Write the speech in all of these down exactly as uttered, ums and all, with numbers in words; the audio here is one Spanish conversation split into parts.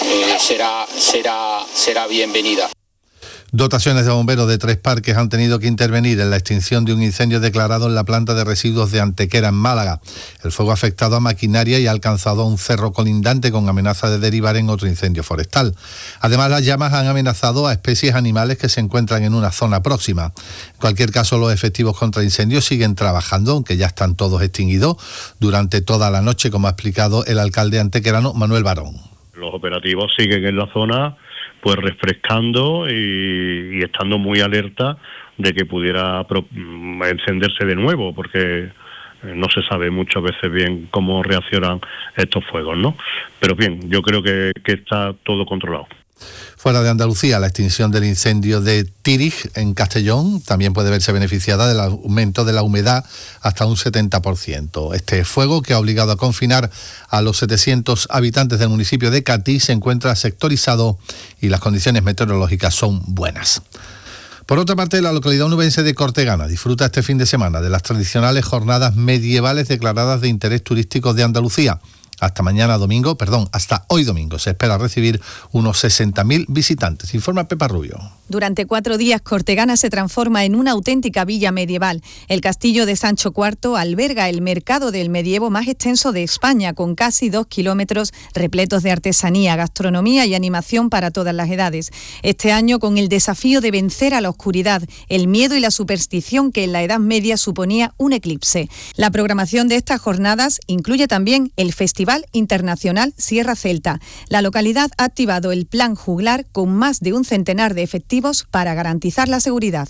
eh, será, será, será bienvenida. Dotaciones de bomberos de tres parques han tenido que intervenir en la extinción de un incendio declarado en la planta de residuos de Antequera, en Málaga. El fuego ha afectado a maquinaria y ha alcanzado a un cerro colindante con amenaza de derivar en otro incendio forestal. Además, las llamas han amenazado a especies animales que se encuentran en una zona próxima. En cualquier caso, los efectivos contra incendios siguen trabajando, aunque ya están todos extinguidos, durante toda la noche, como ha explicado el alcalde antequerano, Manuel Barón. Los operativos siguen en la zona, pues refrescando y, y estando muy alerta de que pudiera pro, encenderse de nuevo, porque no se sabe muchas veces bien cómo reaccionan estos fuegos, ¿no? Pero bien, yo creo que, que está todo controlado. Fuera de Andalucía, la extinción del incendio de Tírig, en Castellón, también puede verse beneficiada del aumento de la humedad hasta un setenta por ciento. Este fuego, que ha obligado a confinar a los setecientos habitantes del municipio de Catí, se encuentra sectorizado y las condiciones meteorológicas son buenas. Por otra parte, la localidad onubense de Cortegana disfruta este fin de semana de las tradicionales jornadas medievales declaradas de interés turístico de Andalucía. Hasta mañana domingo, perdón, hasta hoy domingo se espera recibir unos sesenta mil visitantes. Informa Pepa Rubio. Durante cuatro días, Cortegana se transforma en una auténtica villa medieval. El castillo de Sancho cuarto alberga el mercado del medievo más extenso de España, con casi dos kilómetros repletos de artesanía, gastronomía y animación para todas las edades. Este año, con el desafío de vencer a la oscuridad, el miedo y la superstición que en la Edad Media suponía un eclipse. La programación de estas jornadas incluye también el Festival Internacional Sierra Celta. La localidad ha activado el Plan Juglar con más de un centenar de efectivos para garantizar la seguridad.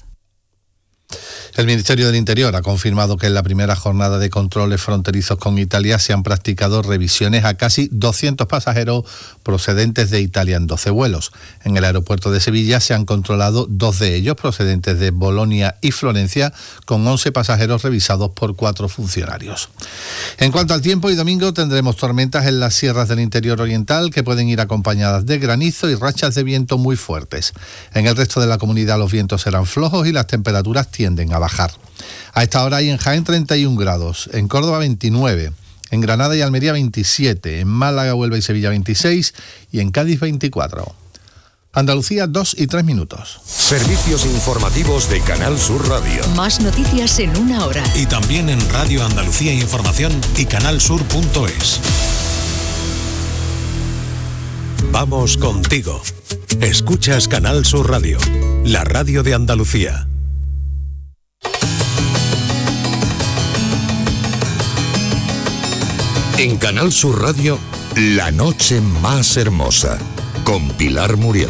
El Ministerio del Interior ha confirmado que en la primera jornada de controles fronterizos con Italia se han practicado revisiones a casi doscientos pasajeros procedentes de Italia en doce vuelos. En el aeropuerto de Sevilla se han controlado dos de ellos procedentes de Bolonia y Florencia, con once pasajeros revisados por cuatro funcionarios. En cuanto al tiempo, hoy domingo tendremos tormentas en las sierras del interior oriental que pueden ir acompañadas de granizo y rachas de viento muy fuertes. En el resto de la comunidad los vientos serán flojos y las temperaturas tienden a bajar. A esta hora hay en Jaén treinta y un grados, en Córdoba veintinueve, en Granada y Almería veintisiete, en Málaga, Huelva y Sevilla veintiséis y en Cádiz veinticuatro. Andalucía, dos y tres minutos. Servicios informativos de Canal Sur Radio. Más noticias en una hora. Y también en Radio Andalucía Información y canalsur punto es. Vamos contigo. Escuchas Canal Sur Radio, la radio de Andalucía. En Canal Sur Radio, La Noche Más Hermosa, con Pilar Muriel.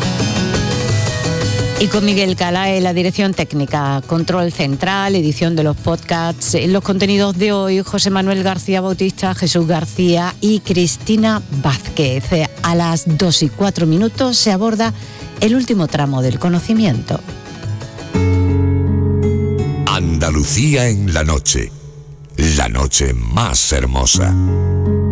Y con Miguel Calá en la dirección técnica, control central, edición de los podcasts. En los contenidos de hoy, José Manuel García Bautista, Jesús García y Cristina Vázquez. A las dos y cuatro minutos se aborda el último tramo del conocimiento. Andalucía en la noche, la noche más hermosa.